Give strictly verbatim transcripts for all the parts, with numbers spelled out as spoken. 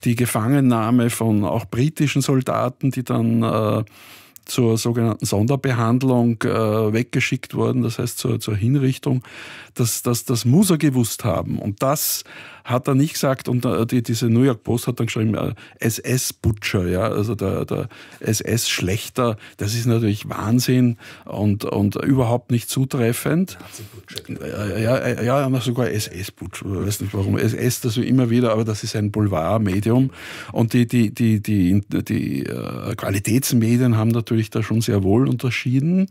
die Gefangennahme von auch britischen Soldaten, die dann äh, zur sogenannten Sonderbehandlung äh, weggeschickt wurden, das heißt zur, zur Hinrichtung, das, das, das muss er gewusst haben. Und das hat er nicht gesagt, und die, diese New York Post hat dann geschrieben, äh, S S-Butcher, ja, also der, der S S-Schlechter, das ist natürlich Wahnsinn und, und überhaupt nicht zutreffend. Ja, ja, ja, sogar S S-Butcher, ich weiß nicht warum, S S das so immer wieder, aber das ist ein Boulevardmedium. Und die, die, die, die, die, die äh, Qualitätsmedien haben natürlich da schon sehr wohl unterschieden.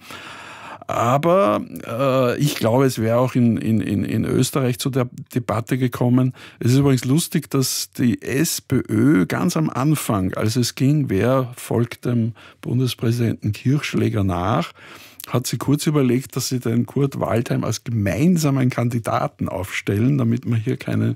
Aber äh, ich glaube, es wäre auch in, in, in Österreich zu der Debatte gekommen. Es ist übrigens lustig, dass die SPÖ ganz am Anfang, als es ging, wer folgt dem Bundespräsidenten Kirchschläger nach, hat sie kurz überlegt, dass sie den Kurt Waldheim als gemeinsamen Kandidaten aufstellen, damit man hier keine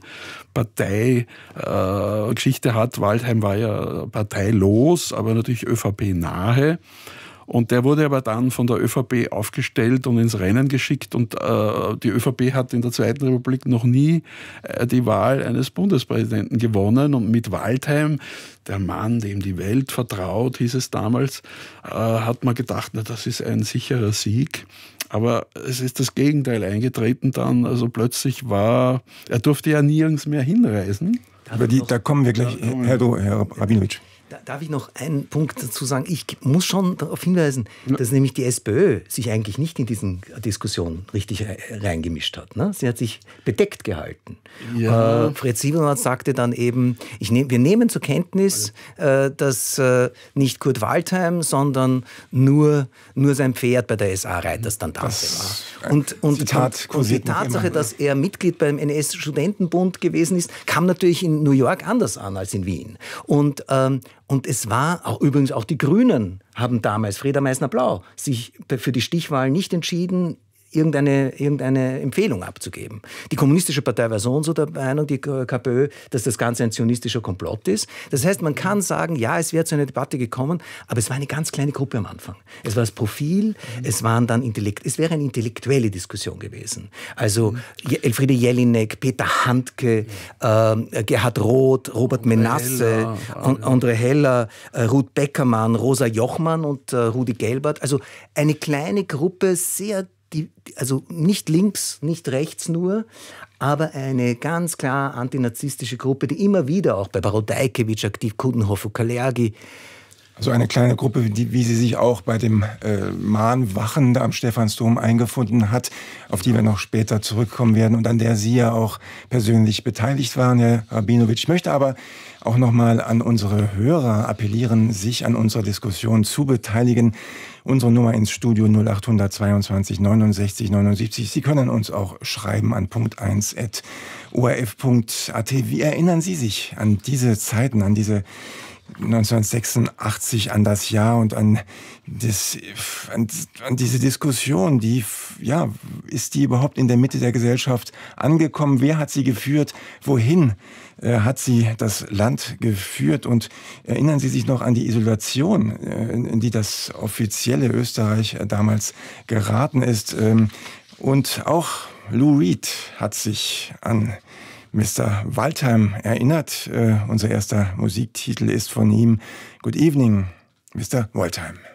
Parteigeschichte äh, hat. Waldheim war ja parteilos, aber natürlich ÖVP-nahe. Und der wurde aber dann von der ÖVP aufgestellt und ins Rennen geschickt. Und äh, die ÖVP hat in der Zweiten Republik noch nie äh, die Wahl eines Bundespräsidenten gewonnen. Und mit Waldheim, der Mann, dem die Welt vertraut, hieß es damals, äh, hat man gedacht, na, das ist ein sicherer Sieg. Aber es ist das Gegenteil eingetreten dann. Also plötzlich war, er durfte ja nirgends mehr hinreisen. Aber die, da kommen wir gleich, ja, Herr, Herr Rabinowitsch. Darf ich noch einen Punkt dazu sagen? Ich muss schon darauf hinweisen, dass nämlich die SPÖ sich eigentlich nicht in diesen Diskussionen richtig reingemischt hat. Ne? Sie hat sich bedeckt gehalten. Ja. Äh, Fred Siebenhardt sagte dann eben, ich nehm, wir nehmen zur Kenntnis, äh, dass äh, nicht Kurt Waldheim, sondern nur, nur sein Pferd bei der S A-Reiterstandarte war. Und, und, Zitat und, und die Tatsache, dass er Mitglied beim N S-Studentenbund gewesen ist, kam natürlich in New York anders an als in Wien. Und ähm, Und es war, auch übrigens auch die Grünen haben damals, Freda Meissner-Blau, sich für die Stichwahl nicht entschieden, irgendeine, irgendeine Empfehlung abzugeben. Die Kommunistische Partei war so und so der Meinung, die KPÖ, dass das Ganze ein zionistischer Komplott ist. Das heißt, man kann sagen, ja, es wäre zu einer Debatte gekommen, aber es war eine ganz kleine Gruppe am Anfang. Es war das Profil, mhm. es waren dann Intellekt, es wäre eine intellektuelle Diskussion gewesen. Also mhm. Elfriede Jelinek, Peter Handke, äh, Gerhard Roth, Robert Menasse, André Heller, äh, Ruth Beckermann, Rosa Jochmann und äh, Rudi Gelbert. Also eine kleine Gruppe, sehr Die, also nicht links, nicht rechts nur, aber eine ganz klar antinazistische Gruppe, die immer wieder auch bei Barodajkewitsch aktiv, Coudenhove, Kalergi. Also eine kleine Gruppe, die, wie sie sich auch bei dem äh, Mahnwachen am Stephansdom eingefunden hat, auf die wir noch später zurückkommen werden und an der Sie ja auch persönlich beteiligt waren, Herr Rabinowitsch. Ich möchte aber auch noch mal an unsere Hörer appellieren, sich an unserer Diskussion zu beteiligen. Unsere Nummer ins Studio null acht zweiundzwanzig neunundsechzig neunundsiebzig. Sie können uns auch schreiben an punkt eins at o r f punkt a t. Wie erinnern Sie sich an diese Zeiten, an diese neunzehnhundertsechsundachtzig, an das Jahr und an, das, an, an diese Diskussion, die, ja, ist die überhaupt in der Mitte der Gesellschaft angekommen? Wer hat sie geführt? Wohin äh, hat sie das Land geführt? Und erinnern Sie sich noch an die Isolation, äh, in die das offizielle Österreich äh, damals geraten ist? Ähm, und auch Lou Reed hat sich an Mister Waldheim erinnert. Äh, unser erster Musiktitel ist von ihm. Good evening, Mister Waldheim.